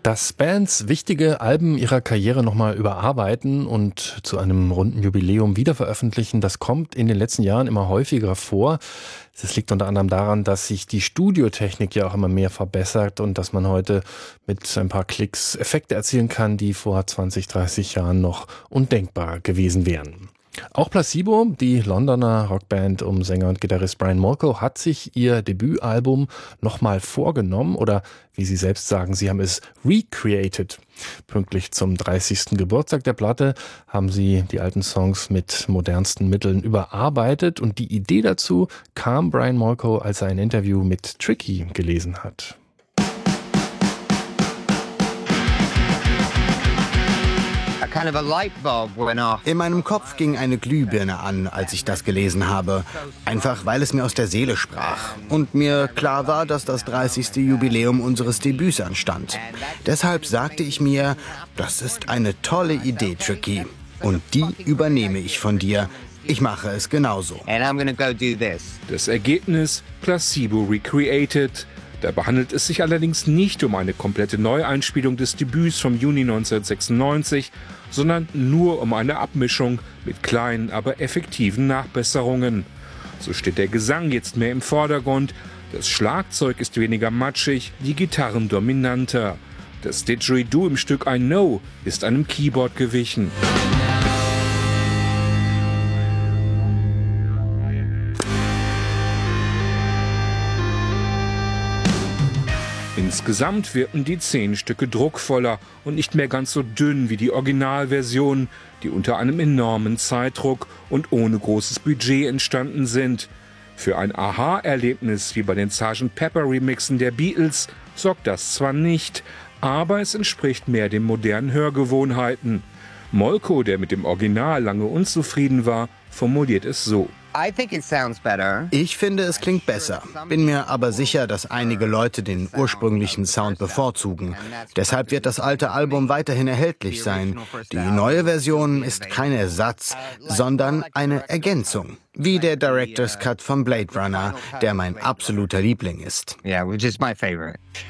Dass Bands wichtige Alben ihrer Karriere nochmal überarbeiten und zu einem runden Jubiläum wiederveröffentlichen, das kommt in den letzten Jahren immer häufiger vor. Das liegt unter anderem daran, dass sich die Studiotechnik ja auch immer mehr verbessert und dass man heute mit ein paar Klicks Effekte erzielen kann, die vor 20, 30 Jahren noch undenkbar gewesen wären. Auch Placebo, die Londoner Rockband um Sänger und Gitarrist Brian Molko, hat sich ihr Debütalbum nochmal vorgenommen oder, wie sie selbst sagen, sie haben es recreated. Pünktlich zum 30. Geburtstag der Platte haben sie die alten Songs mit modernsten Mitteln überarbeitet und die Idee dazu kam Brian Molko, als er ein Interview mit Tricky gelesen hat. In meinem Kopf ging eine Glühbirne an, als ich das gelesen habe. Einfach, weil es mir aus der Seele sprach. Und mir klar war, dass das 30. Jubiläum unseres Debüts anstand. Deshalb sagte ich mir, das ist eine tolle Idee, Tricky. Und die übernehme ich von dir. Ich mache es genauso. Das Ergebnis: Placebo Recreated. Dabei handelt es sich allerdings nicht um eine komplette Neueinspielung des Debüts vom Juni 1996, sondern nur um eine Abmischung mit kleinen, aber effektiven Nachbesserungen. So steht der Gesang jetzt mehr im Vordergrund, das Schlagzeug ist weniger matschig, die Gitarren dominanter. Das Didgeridoo im Stück I Know ist einem Keyboard gewichen. Insgesamt wirken die 10 Stücke druckvoller und nicht mehr ganz so dünn wie die Originalversionen, die unter einem enormen Zeitdruck und ohne großes Budget entstanden sind. Für ein Aha-Erlebnis wie bei den Sgt. Pepper Remixen der Beatles sorgt das zwar nicht, aber es entspricht mehr den modernen Hörgewohnheiten. Molko, der mit dem Original lange unzufrieden war, formuliert es so: Ich finde, es klingt besser. Bin mir aber sicher, dass einige Leute den ursprünglichen Sound bevorzugen. Deshalb wird das alte Album weiterhin erhältlich sein. Die neue Version ist kein Ersatz, sondern eine Ergänzung. Wie der Director's Cut von Blade Runner, der mein absoluter Liebling ist.